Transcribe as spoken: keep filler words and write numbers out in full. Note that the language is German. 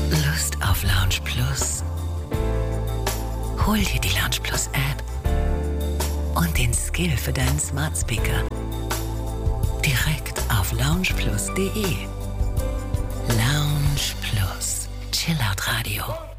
Lust auf Lounge Plus? Hol dir die Lounge Plus App und den Skill für deinen Smart Speaker direkt auf lounge plus punkt de. Lounge Plus, Chillout Radio.